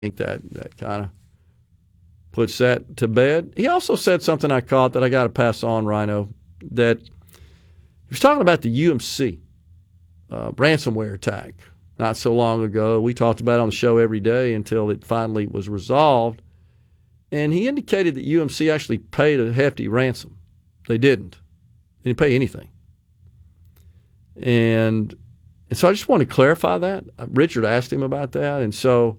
think that kind of puts that to bed. He also said something I caught that I got to pass on, Rhino, that he was talking about the UMC ransomware attack not so long ago. We talked about it on the show every day until it finally was resolved. And he indicated that UMC actually paid a hefty ransom. They didn't. They didn't pay anything. And so I just want to clarify that. Richard asked him about that. And so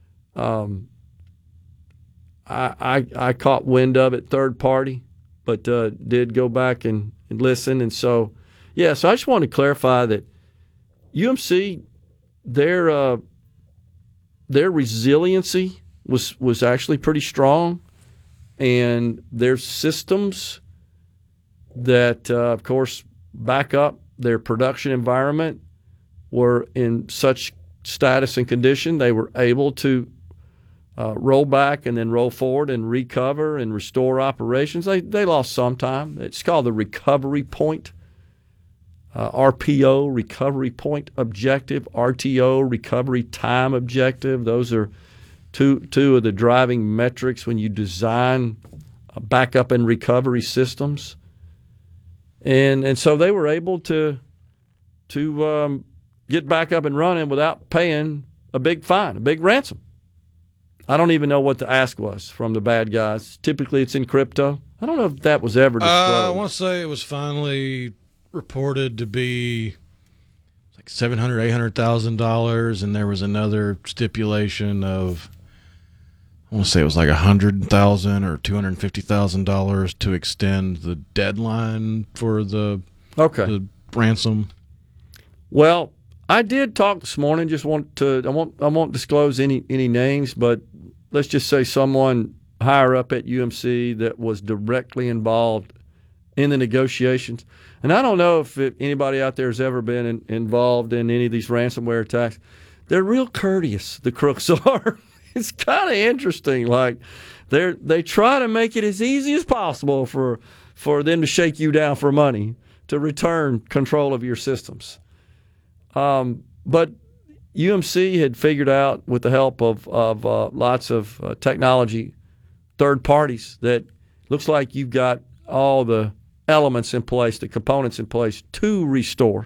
I caught wind of it third party, but did go back and listen. And so, yeah, so I just want to clarify that UMC, their resiliency was actually pretty strong, and their systems that, of course, back up their production environment were in such status and condition they were able to roll back and then roll forward and recover and restore operations. They lost some time. It's called the recovery point. RPO, recovery point objective, RTO, recovery time objective. Those are two of the driving metrics when you design backup and recovery systems. And so they were able to get back up and running without paying a big fine, a big ransom. I don't even know what the ask was from the bad guys. Typically it's in crypto. I don't know if that was ever disclosed. I want to say it was finally reported to be like $700,000, $800,000, and there was another stipulation of, I want to say it was like $100,000 or $250,000 to extend the deadline for the ransom. Well, I did talk this morning. Just I won't disclose any names, but let's just say someone higher up at UMC that was directly involved in the negotiations. And I don't know if anybody out there has ever been involved in any of these ransomware attacks. They're real courteous, the crooks are. It's kind of interesting. Like they try to make it as easy as possible for them to shake you down for money to return control of your systems. But UMC had figured out, with the help of lots of technology third parties, that looks like you've got all the elements in place, the components in place to restore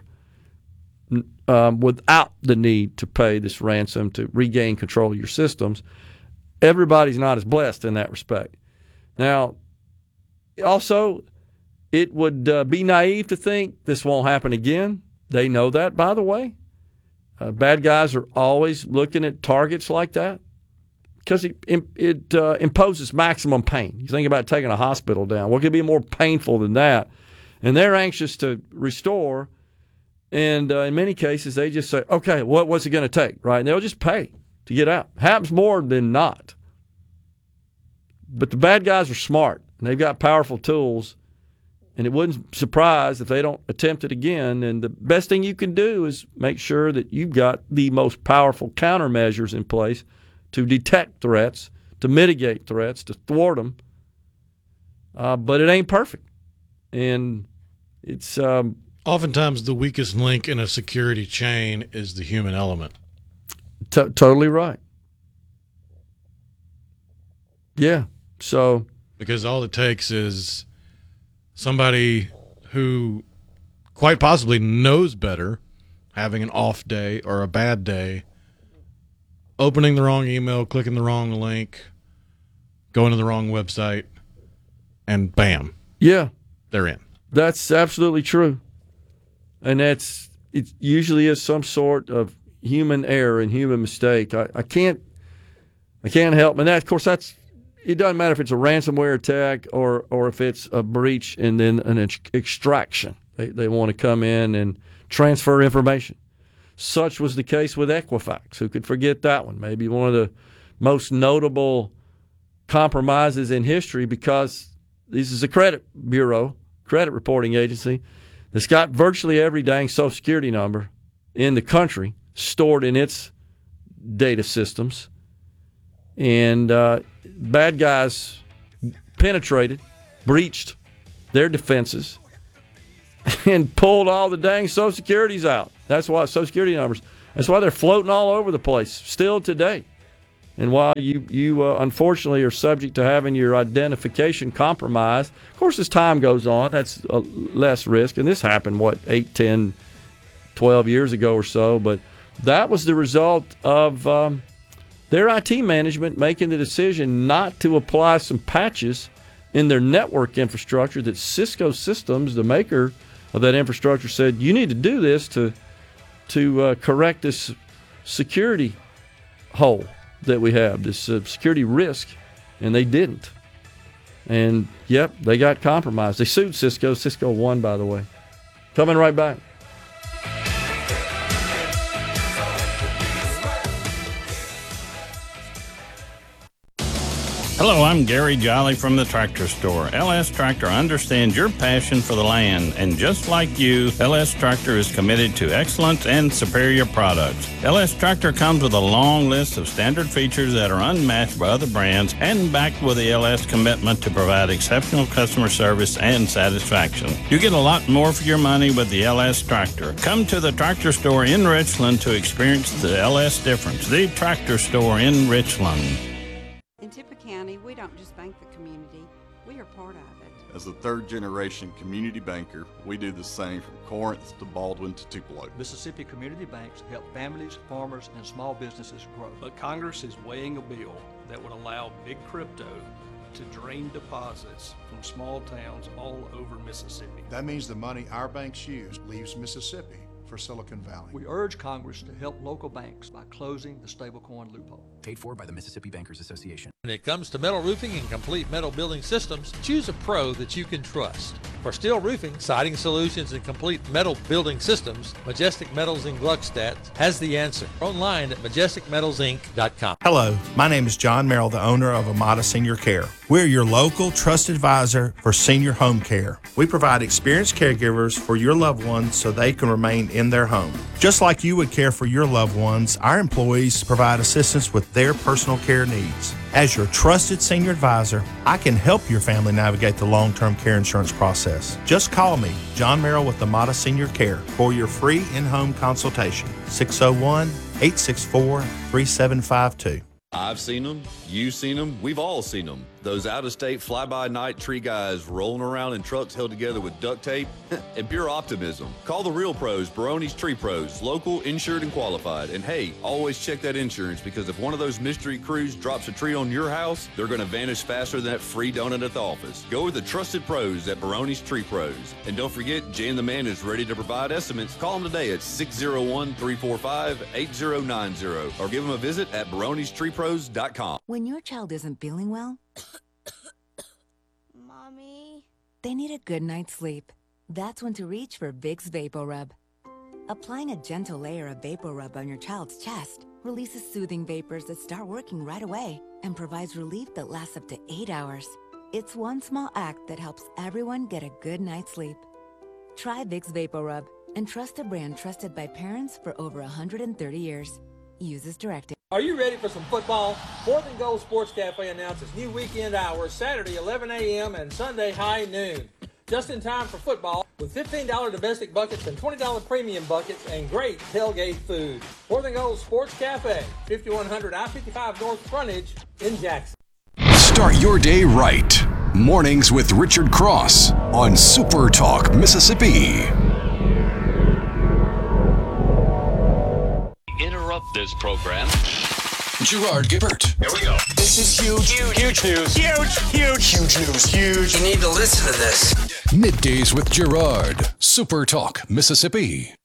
without the need to pay this ransom to regain control of your systems. Everybody's not as blessed in that respect. Now, also, it would be naive to think this won't happen again. They know that, by the way. Bad guys are always looking at targets like that because it imposes maximum pain. You think about taking a hospital down. What could be more painful than that? And they're anxious to restore. And in many cases, they just say, okay, what's it going to take, right? And they'll just pay to get out. Happens more than not. But the bad guys are smart, and they've got powerful tools, and it wouldn't surprise if they don't attempt it again. And the best thing you can do is make sure that you've got the most powerful countermeasures in place to detect threats, to mitigate threats, to thwart them. But it ain't perfect. And it's... oftentimes the weakest link in a security chain is the human element. Totally right. Yeah. So... because all it takes is somebody who quite possibly knows better having an off day or a bad day, opening the wrong email, clicking the wrong link, going to the wrong website, and bam. Yeah. They're in. That's absolutely true. And it usually is some sort of human error and human mistake. I can't help. And that, of course, it doesn't matter if it's a ransomware attack or if it's a breach and then an extraction. They want to come in and transfer information. Such was the case with Equifax. Who could forget that one? Maybe one of the most notable compromises in history, because this is a credit bureau, credit reporting agency, that's got virtually every dang Social Security number in the country stored in its data systems. And bad guys penetrated, breached their defenses, and pulled all the dang Social Securities out. That's why Social Security numbers, that's why they're floating all over the place still today. And while you unfortunately are subject to having your identification compromised, of course, as time goes on, that's less risk. And this happened, 8, 10, 12 years ago or so. But that was the result of their IT management making the decision not to apply some patches in their network infrastructure that Cisco Systems, the maker of that infrastructure, said, you need to do this to correct this security hole that we have, this security risk, and they didn't. And, yep, they got compromised. They sued Cisco. Cisco won, by the way. Coming right back. Hello, I'm Gary Jolly from the Tractor Store. LS Tractor understands your passion for the land, and just like you, LS Tractor is committed to excellence and superior products. LS Tractor comes with a long list of standard features that are unmatched by other brands and backed with the LS commitment to provide exceptional customer service and satisfaction. You get a lot more for your money with the LS Tractor. Come to the Tractor Store in Richland to experience the LS difference. The Tractor Store in Richland. In Tippah County, we don't just bank the community, we are part of it. As a third-generation community banker, we do the same from Corinth to Baldwin to Tupelo. Mississippi community banks help families, farmers, and small businesses grow. But Congress is weighing a bill that would allow big crypto to drain deposits from small towns all over Mississippi. That means the money our banks use leaves Mississippi for Silicon Valley. We urge Congress to help local banks by closing the stablecoin loophole. Paid for by the Mississippi Bankers Association. When it comes to metal roofing and complete metal building systems, choose a pro that you can trust. For steel roofing, siding solutions, and complete metal building systems, Majestic Metals in Gluckstadt has the answer. Online at majesticmetalsinc.com. Hello, my name is John Merrill, the owner of Amada Senior Care. We're your local trusted advisor for senior home care. We provide experienced caregivers for your loved ones so they can remain in their home. Just like you would care for your loved ones, our employees provide assistance with their personal care needs. As your trusted senior advisor, I can help your family navigate the long-term care insurance process. Just call me, John Merrill with Amada Senior Care, for your free in-home consultation. 601-864-3752. I've seen them, you've seen them, we've all seen them. Those out-of-state fly-by-night tree guys rolling around in trucks held together with duct tape and pure optimism. Call the real pros, Baroni's Tree Pros, local, insured, and qualified. And hey, always check that insurance, because if one of those mystery crews drops a tree on your house, they're going to vanish faster than that free donut at the office. Go with the trusted pros at Baroni's Tree Pros. And don't forget, Jan the Man is ready to provide estimates. Call them today at 601-345-8090 or give them a visit at baronistreepros.com. When your child isn't feeling well, Mommy, they need a good night's sleep. That's when to reach for Vicks VapoRub. Applying a gentle layer of VapoRub on your child's chest releases soothing vapors that start working right away and provides relief that lasts up to 8 hours. It's one small act that helps everyone get a good night's sleep. Try Vicks VapoRub and trust a brand trusted by parents for over 130 years. Use as directed. Are you ready for some football? Fourth and Goal Sports Cafe announces new weekend hours, Saturday 11 a.m. and Sunday high noon. Just in time for football, with $15 domestic buckets and $20 premium buckets and great tailgate food. Fourth and Goal Sports Cafe, 5100 I-55 North Frontage in Jackson. Start your day right. Mornings with Richard Cross on Super Talk Mississippi. Interrupt this program. Gerard Gibbert. Here we go. This is huge. Huge news. Huge news. Huge. You need to listen to this. Middays with Gerard. Super Talk Mississippi.